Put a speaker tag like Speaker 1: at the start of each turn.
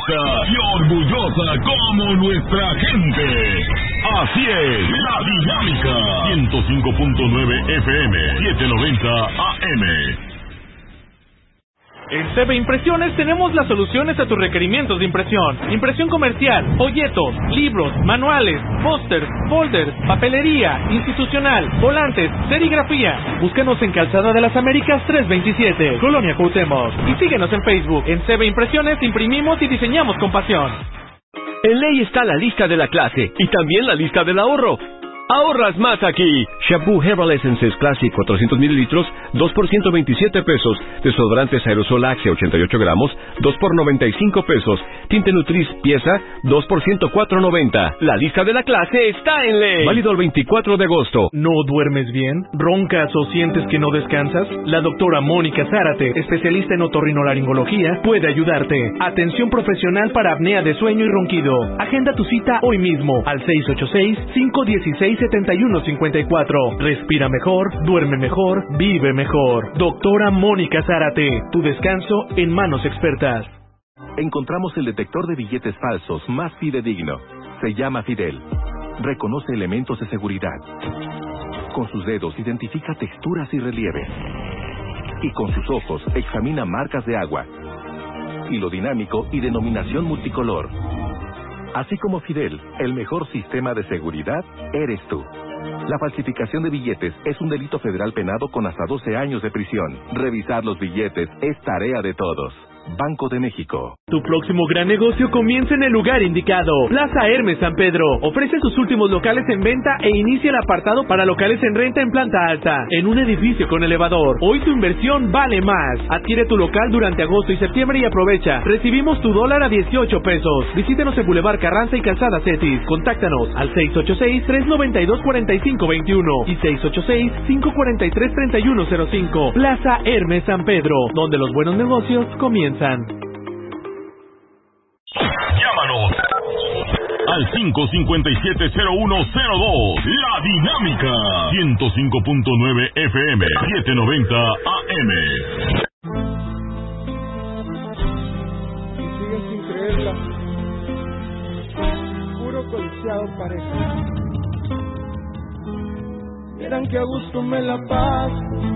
Speaker 1: directa y orgullosa como nuestra gente. Así es, La Dinámica. 105.9 FM, 790 AM.
Speaker 2: En CB Impresiones tenemos las soluciones a tus requerimientos de impresión. Impresión comercial, folletos, libros, manuales, pósters, folders, papelería, institucional, volantes, serigrafía. Búscanos en Calzada de las Américas 327, Colonia Cuauhtémoc. Y síguenos en Facebook. En CB Impresiones imprimimos y diseñamos con pasión.
Speaker 3: En ley está la lista de la clase y también la lista del ahorro. ¡Ahorras más aquí! Shampoo Herbal Essences Classic 400 mililitros, 2 por 127 pesos. Desodorantes Aerosol Axe 88 gramos, 2 por 95 pesos. Tinte Nutris pieza, 2 por 104.90. La lista de la clase está en ley. Válido el 24 de agosto.
Speaker 2: ¿No duermes bien? ¿Roncas o sientes que no descansas? La doctora Mónica Zárate, especialista en otorrinolaringología, puede ayudarte. Atención profesional para apnea de sueño y ronquido. Agenda tu cita hoy mismo al 686-516-7154. Respira mejor, duerme mejor, vive mejor. Doctora Mónica Zárate, tu descanso en manos expertas.
Speaker 4: Encontramos el detector de billetes falsos más fidedigno. Se llama Fidel. Reconoce elementos de seguridad. Con sus dedos identifica texturas y relieves. Y con sus ojos examina marcas de agua. Hilo dinámico y denominación multicolor. Así como Fidel, el mejor sistema de seguridad eres tú. La falsificación de billetes es un delito federal penado con hasta 12 años de prisión. Revisar los billetes es tarea de todos. Banco de México.
Speaker 2: Tu próximo gran negocio comienza en el lugar indicado. Plaza Hermes San Pedro ofrece sus últimos locales en venta e inicia el apartado para locales en renta en planta alta, en un edificio con elevador. Hoy tu inversión vale más. Adquiere tu local durante agosto y septiembre y aprovecha. Recibimos tu dólar a 18 pesos. Visítenos en Boulevard Carranza y Calzada Cetis. Contáctanos al 686-392-4521 y 686-543-3105. Plaza Hermes San Pedro, donde los buenos negocios comienzan.
Speaker 1: Llámanos al 557-0102. La Dinámica. 105.9 FM, 790 AM.
Speaker 5: Y siguen sin creerla. Puro codiciado parece. Vieran que a gusto me la paso